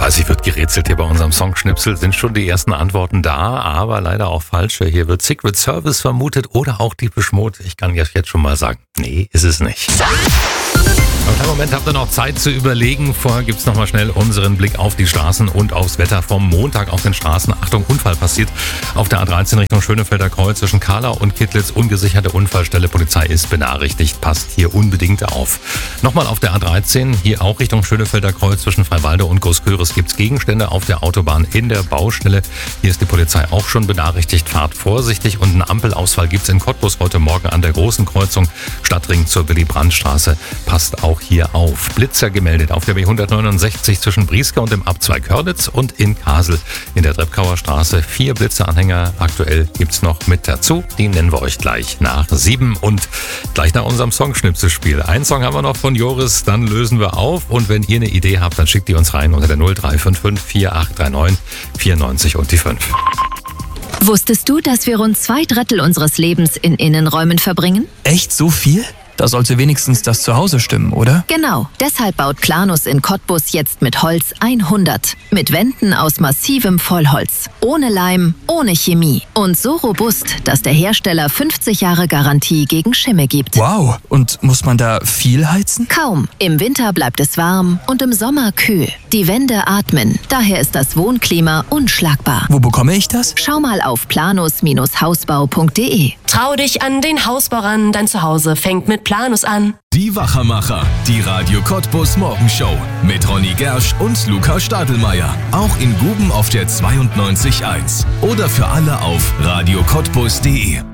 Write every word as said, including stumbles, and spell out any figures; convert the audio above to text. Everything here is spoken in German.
Fleißig wird gerätselt hier bei unserem Songschnipsel. Sind schon die ersten Antworten da, aber leider auch falsche. Hier wird Secret Service vermutet oder auch Depeche Mode. Ich kann jetzt schon mal sagen, nee, ist es nicht. Im kleinen Moment habt ihr noch Zeit zu überlegen. Vorher gibt's noch mal schnell unseren Blick auf die Straßen und aufs Wetter vom Montag auf den Straßen. Achtung, Unfall passiert auf der A dreizehn Richtung Schönefelder Kreuz zwischen Kahla und Kittlitz. Ungesicherte Unfallstelle. Polizei ist benachrichtigt. Passt hier unbedingt auf. Nochmal auf der A dreizehn, hier auch Richtung Schönefelder Kreuz zwischen Freiwalde und Großköris gibt's Gegenstände auf der Autobahn in der Baustelle. Hier ist die Polizei auch schon benachrichtigt. Fahrt vorsichtig und einen Ampelausfall gibt's in Cottbus heute Morgen an der großen Kreuzung Stadtring zur Willy-Brandt-Straße. Passt auch hier auf. Blitzer gemeldet auf der B hundertneunundsechzig zwischen Brieske und dem Abzweig Hörnitz und in Kasel in der Treppkauer Straße. Vier Blitzeranhänger aktuell gibt's noch mit dazu. Die nennen wir euch gleich nach sieben und gleich nach unserem Songschnipselspiel. Einen Song haben wir noch von Joris, dann lösen wir auf und wenn ihr eine Idee habt, dann schickt die uns rein unter der null drei fünf fünf vier acht drei neun vier neun und die fünf. Wusstest du, dass wir rund zwei Drittel unseres Lebens in Innenräumen verbringen? Echt so viel? Da sollte wenigstens das Zuhause stimmen, oder? Genau. Deshalb baut Planus in Cottbus jetzt mit Holz hundert. Mit Wänden aus massivem Vollholz. Ohne Leim, ohne Chemie. Und so robust, dass der Hersteller fünfzig Jahre Garantie gegen Schimmel gibt. Wow. Und muss man da viel heizen? Kaum. Im Winter bleibt es warm und im Sommer kühl. Die Wände atmen. Daher ist das Wohnklima unschlagbar. Wo bekomme ich das? Schau mal auf planus Hausbau punkt de. Trau dich an den Hausbau ran, dein Zuhause fängt mit Planus an. Die Wachermacher, die Radio Cottbus Morgenshow mit Ronny Gersch und Luca Stadelmeier. Auch in Guben auf der zweiundneunzig Komma eins oder für alle auf radio cottbus punkt de.